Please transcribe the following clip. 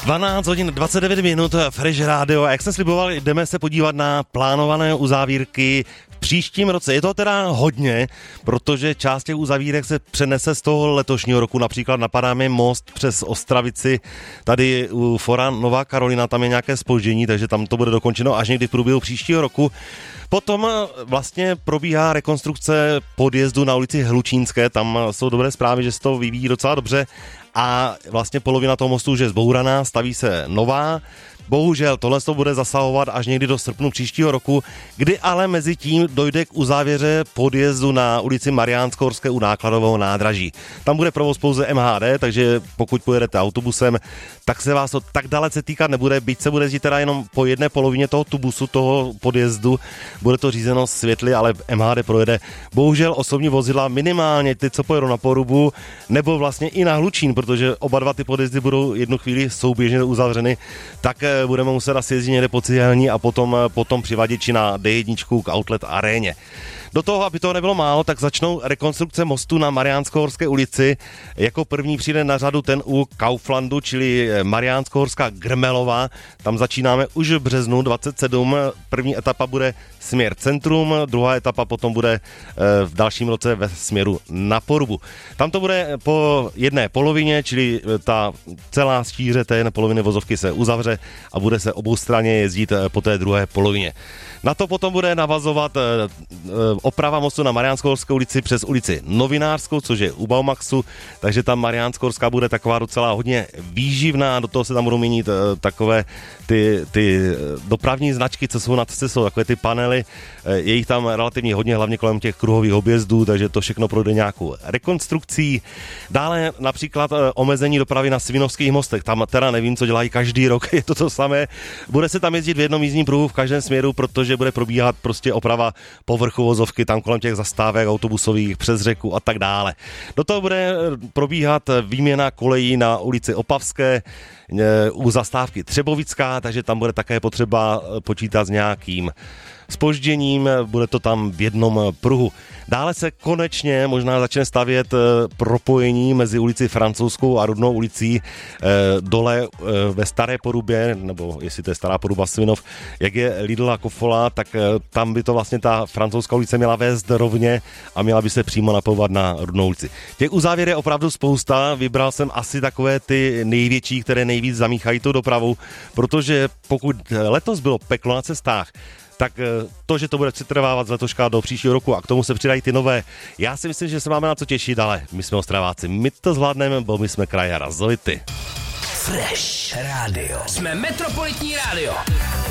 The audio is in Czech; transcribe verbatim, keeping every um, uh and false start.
dvanáct hodin dvacet devět minut, Fresh Radio. A jak jsem sliboval, jdeme se podívat na plánované uzavírky v příštím roce. Je to teda hodně, protože část těch uzavírek se přenese z toho letošního roku. Například napadá mi most přes Ostravici, tady u fora Nová Karolina, tam je nějaké zpoždění, takže tam to bude dokončeno až někdy v průběhu příštího roku. Potom vlastně probíhá rekonstrukce podjezdu na ulici Hlučínské, tam jsou dobré zprávy, že se to vyvíjí docela dobře a vlastně polovina toho mostu už je zbouraná, staví se nová. Bohužel tohle to bude zasahovat až někdy do srpnu příštího roku, kdy ale mezi tím dojde k uzávěře podjezdu na ulici Mariánsko-Horské u nákladového nádraží. Tam bude provoz pouze M H D, takže pokud pojedete autobusem, tak se vás to tak dalece týkat nebude, byť se bude jezdit teda jenom po jedné polovině toho tubusu, toho podjezdu, bude to řízeno světly, ale M H D projede. Bohužel osobní vozidla minimálně ty, co pojedou na Porubu, nebo vlastně i na Hlučín, protože oba dva ty podjezdy budou jednu chvíli souběžně uzavřeny, tak budeme muset asi jezdit někde po Cihelní a potom, potom přivaděči na D jedna k Outlet aréně. Do toho, aby toho nebylo málo, tak začnou rekonstrukce mostu na Mariánsko-Horské ulici. Jako první přijde na řadu ten u Kauflandu, čili Mariánsko-Horská Grmelová. Tam začínáme už v březnu dvacet sedm. První etapa bude směr centrum, druhá etapa potom bude v dalším roce ve směru na Porubu. Tam to bude po jedné polovině, čili ta celá štíře té jedné poloviny vozovky se uzavře a bude se oboustranně jezdit po té druhé polovině. Na to potom bude navazovat oprava mostu na Mariánsko-Horské ulici přes ulici Novinářskou, což je u Baumaxu, takže tam Mariánsko-Horská bude taková docela hodně výživná, do toho se tam budou měnit takové ty, ty dopravní značky, co jsou na cestě, jsou takové ty panely, je jich tam relativně hodně, hlavně kolem těch kruhových objezdů, takže to všechno projde nějakou rekonstrukcí. Dále například omezení dopravy na Svinovských mostech, tam teda nevím, co dělají každý rok, je to to samé. Bude se tam jezdit v jednom jízdním pruhu v každém směru, protože bude probíhat prostě oprava povrchu vozovky tam kolem těch zastávek autobusových přes řeku a tak dále. Do toho bude probíhat výměna kolejí na ulici Opavské u zastávky Třebovická, takže tam bude také potřeba počítat s nějakým zpožděním, bude to tam v jednom pruhu. Dále se konečně možná začne stavět propojení mezi ulici Francouzskou a Rudnou ulicí dole ve Staré Porubě, nebo jestli to je Stará Poruba Svinov, jak je Lidl a Kofola, tak tam by to vlastně ta Francouzská ulice měla vést rovně a měla by se přímo napojovat na Rudnou ulici. Těch uzávěr je opravdu spousta, vybral jsem asi takové ty největší, které nejvíc zamíchají tou dopravu, protože pokud letos bylo peklo na cestách, tak to, že to bude přetrvávat z letoška do příštího roku a k tomu se přidají ty nové. Já si myslím, že se máme na co těšit, ale my jsme Ostraváci, my to zvládneme, bo my jsme kraj Razovity. Fresh Radio. Jsme Metropolitní rádio.